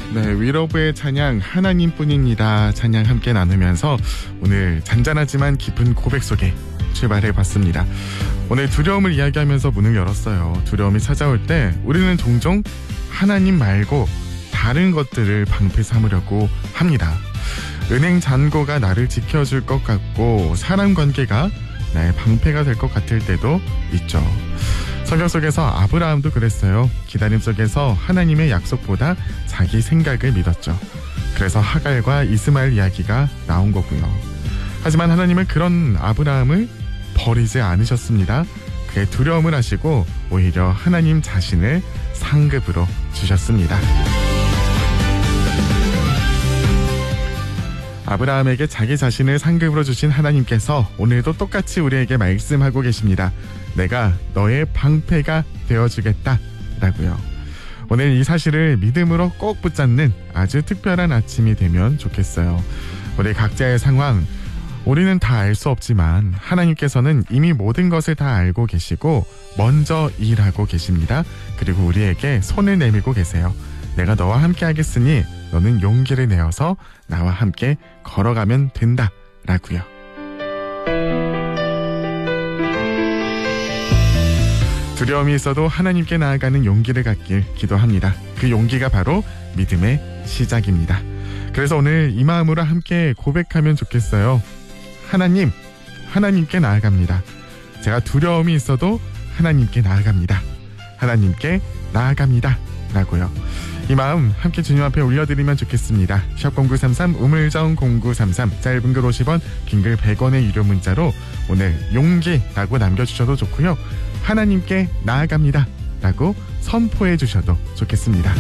네, 위로브의 찬양 하나님뿐입니다. 찬양 함께 나누면서 오늘 잔잔하지만 깊은 고백 속에 출발해봤습니다. 오늘 두려움을 이야기하면서 문을 열었어요. 두려움이 찾아올 때 우리는 종종 하나님 말고 다른 것들을 방패 삼으려고 합니다. 은행 잔고가 나를 지켜줄 것 같고 사람 관계가 나의 방패가 될 것 같을 때도 있죠. 성경 속에서 아브라함도 그랬어요. 기다림 속에서 하나님의 약속보다 자기 생각을 믿었죠. 그래서 하갈과 이스마엘 이야기가 나온 거고요. 하지만 하나님은 그런 아브라함을 버리지 않으셨습니다. 그의 두려움을 아시고 오히려 하나님 자신을 상급으로 주셨습니다. 아브라함에게 자기 자신을 상급으로 주신 하나님께서 오늘도 똑같이 우리에게 말씀하고 계십니다. 내가 너의 방패가 되어주겠다 라고요. 오늘 이 사실을 믿음으로 꼭 붙잡는 아주 특별한 아침이 되면 좋겠어요. 우리 각자의 상황, 우리는 다 알 수 없지만 하나님께서는 이미 모든 것을 다 알고 계시고 먼저 일하고 계십니다. 그리고 우리에게 손을 내밀고 계세요. 내가 너와 함께 하겠으니 너는 용기를 내어서 나와 함께 걸어가면 된다 라고요. 두려움이 있어도 하나님께 나아가는 용기를 갖길 기도합니다. 그 용기가 바로 믿음의 시작입니다. 그래서 오늘 이 마음으로 함께 고백하면 좋겠어요. 하나님께 나아갑니다. 제가 두려움이 있어도 하나님께 나아갑니다. 하나님께 나아갑니다 라고요. 이 마음 함께 주님 앞에 올려드리면 좋겠습니다. 샵 0933 우물정 0933 짧은 글 50원 긴 글 100원의 유료 문자로 오늘 용기라고 남겨주셔도 좋고요. 하나님께 나아갑니다 라고 선포해 주셔도 좋겠습니다.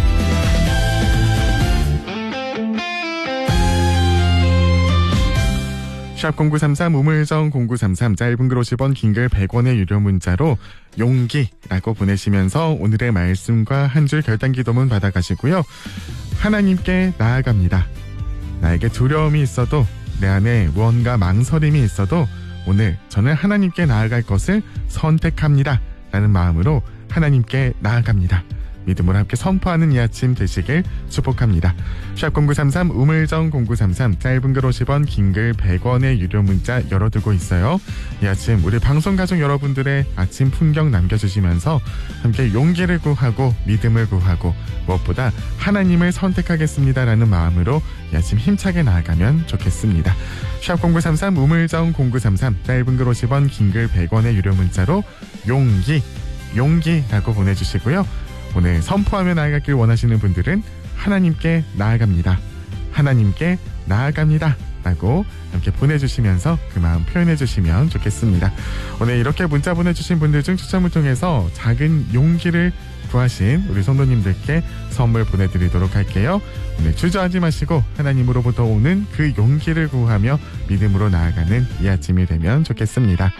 샵 0933 우물정 0933 짧은 글 50원 긴 글 100원의 유료 문자로 용기라고 보내시면서 오늘의 말씀과 한 줄 결단 기도문 받아가시고요. 하나님께 나아갑니다. 나에게 두려움이 있어도 내 안에 무언가 망설임이 있어도 오늘 저는 하나님께 나아갈 것을 선택합니다 라는 마음으로 하나님께 나아갑니다. 믿음으로 함께 선포하는 이 아침 되시길 축복합니다. 샵 0933 우물정 0933 짧은 글 50원 긴 글 100원의 유료 문자 열어두고 있어요. 이 아침 우리 방송가족 여러분들의 아침 풍경 남겨주시면서 함께 용기를 구하고 믿음을 구하고 무엇보다 하나님을 선택하겠습니다라는 마음으로 이 아침 힘차게 나아가면 좋겠습니다. 샵 0933 우물정 0933 짧은 글 50원 긴 글 100원의 유료 문자로 용기라고 보내주시고요. 오늘 선포하며 나아가길 원하시는 분들은 하나님께 나아갑니다. 하나님께 나아갑니다 라고 함께 보내주시면서 그 마음 표현해 주시면 좋겠습니다. 오늘 이렇게 문자 보내주신 분들 중 추첨을 통해서 작은 용기를 구하신 우리 성도님들께 선물 보내드리도록 할게요. 오늘 주저하지 마시고 하나님으로부터 오는 그 용기를 구하며 믿음으로 나아가는 이 아침이 되면 좋겠습니다.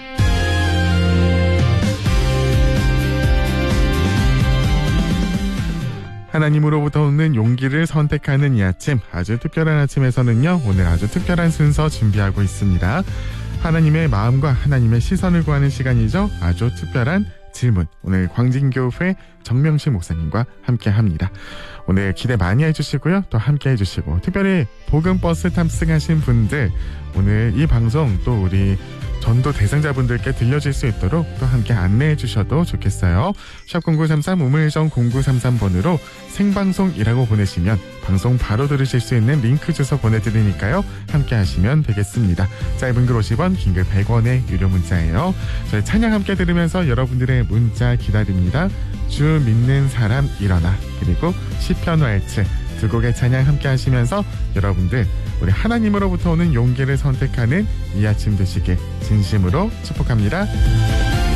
하나님으로부터 오는 용기를 선택하는 이 아침, 아주 특별한 아침에서는요, 오늘 아주 특별한 순서 준비하고 있습니다. 하나님의 마음과 하나님의 시선을 구하는 시간이죠. 아주 특별한 질문, 오늘 광진교회 정명식 목사님과 함께 합니다. 오늘 기대 많이 해주시고요, 또 함께 해주시고, 특별히 복음버스 탑승하신 분들 오늘 이 방송 또 우리 전도 대상자분들께 들려줄 수 있도록 또 함께 안내해 주셔도 좋겠어요. 샵 0933 우물정 0933번으로 생방송이라고 보내시면 방송 바로 들으실 수 있는 링크 주소 보내드리니까요. 함께 하시면 되겠습니다. 짧은 글 50원 긴 글 100원의 유료 문자예요. 저희 찬양 함께 들으면서 여러분들의 문자 기다립니다. 주 믿는 사람 일어나, 그리고 시편 waltz 두 곡의 찬양 함께 하시면서 여러분들 우리 하나님으로부터 오는 용기를 선택하는 이 아침 되시길 진심으로 축복합니다.